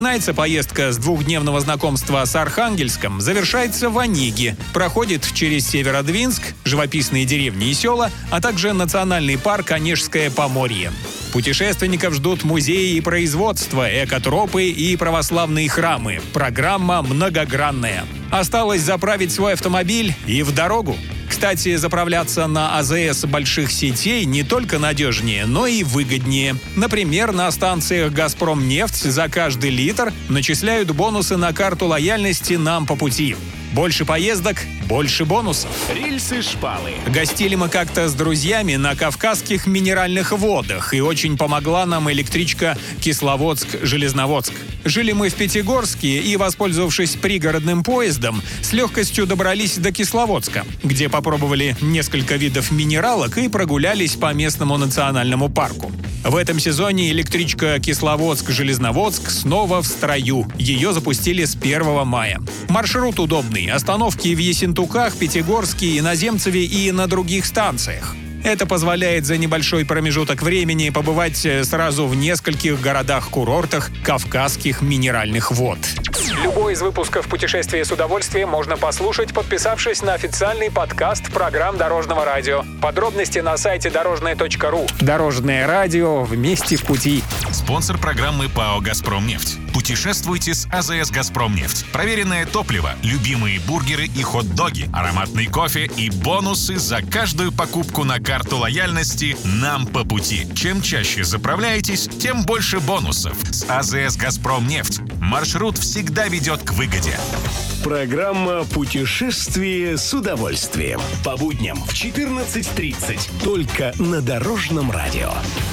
Начинается поездка с двухдневного знакомства с Архангельском, завершается в Онеге, проходит через Северодвинск, живописные деревни и села, а также национальный парк Онежское Поморье. Путешественников ждут музеи и производства, экотропы и православные храмы. Программа многогранная. Осталось заправить свой автомобиль и в дорогу. Кстати, заправляться на АЗС больших сетей не только надежнее, но и выгоднее. Например, на станциях «Газпромнефть» за каждый литр начисляют бонусы на карту лояльности «Нам по пути». Больше поездок – больше бонусов. Рельсы-шпалы. Гостили мы как-то с друзьями на Кавказских минеральных водах, и очень помогла нам электричка Кисловодск-Железноводск. Жили мы в Пятигорске и, воспользовавшись пригородным поездом, с легкостью добрались до Кисловодска, где попробовали несколько видов минералок и прогулялись по местному национальному парку. В этом сезоне электричка Кисловодск-Железноводск снова в строю. Ее запустили с 1 мая. Маршрут удобный. Остановки в Ессентуках, Пятигорске, Иноземцеве и на других станциях. Это позволяет за небольшой промежуток времени побывать сразу в нескольких городах-курортах Кавказских минеральных вод. Любой из выпусков «Путешествия с удовольствием» можно послушать, подписавшись на официальный подкаст программ Дорожного радио. Подробности на сайте дорожное.ру. Дорожное радио вместе в пути. Спонсор программы ПАО «Газпромнефть». Путешествуйте с АЗС «Газпромнефть». Проверенное топливо, любимые бургеры и хот-доги, ароматный кофе и бонусы за каждую покупку на карту лояльности «Нам по пути». Чем чаще заправляетесь, тем больше бонусов. С АЗС «Газпромнефть» маршрут всегда ведет к выгоде. Программа «Путешествие с удовольствием». По будням в 14:30. Только на Дорожном радио.